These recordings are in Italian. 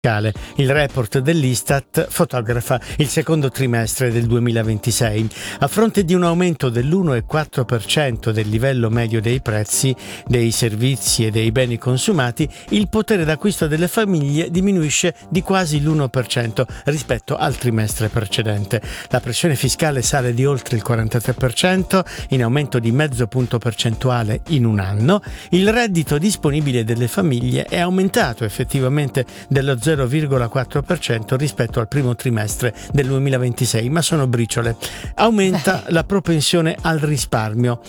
Il report dell'Istat fotografa il secondo trimestre del 2026. A fronte di un aumento dell'1,4% del livello medio dei prezzi, dei servizi e dei beni consumati, il potere d'acquisto delle famiglie diminuisce di quasi l'1% rispetto al trimestre precedente. La pressione fiscale sale di oltre il 43%, in aumento di mezzo punto percentuale in un anno. Il reddito disponibile delle famiglie è aumentato effettivamente dello 0,4% rispetto al primo trimestre del 2026, ma sono briciole. Aumenta la propensione al risparmio,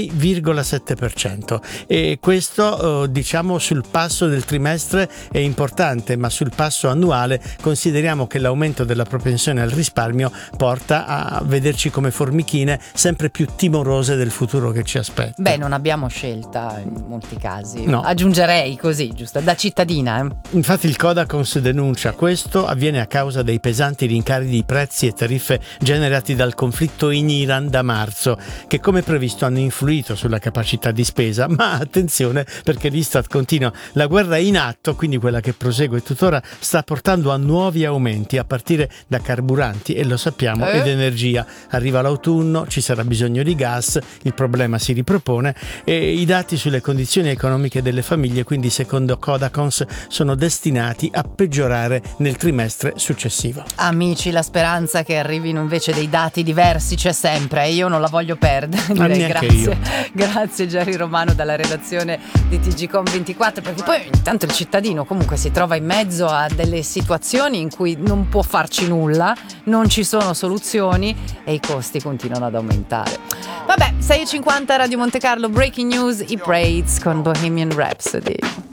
6,7%, e questo diciamo sul passo del trimestre è importante, ma sul passo annuale consideriamo che l'aumento della propensione al risparmio porta a vederci come formichine sempre più timorose del futuro che ci aspetta. Beh, non abbiamo scelta in molti casi. No. Aggiungerei così, giusto, da cittadina. Infatti il Codacons denuncia questo avviene a causa dei pesanti rincari di prezzi e tariffe generati dal conflitto in Iran da marzo, che come previsto hanno influito sulla capacità di spesa. Ma attenzione, perché l'Istat continua: la guerra in atto, quindi quella che prosegue tuttora, sta portando a nuovi aumenti a partire da carburanti, e lo sappiamo, ed energia. Arriva l'autunno, ci sarà bisogno di gas, il problema si ripropone, e i dati sulle condizioni economiche delle famiglie, quindi secondo Codacons, sono destinati a peggiorare nel trimestre successivo. Amici, la speranza che arrivino invece dei dati diversi c'è sempre, e io non la voglio perdere. Grazie. Grazie Jerry Romano dalla redazione di TGcom24, perché poi intanto il cittadino comunque si trova in mezzo a delle situazioni in cui non può farci nulla, non ci sono soluzioni e i costi continuano ad aumentare. Vabbè, 6:50 Radio Monte Carlo, breaking news, i Braids con Bohemian Rhapsody.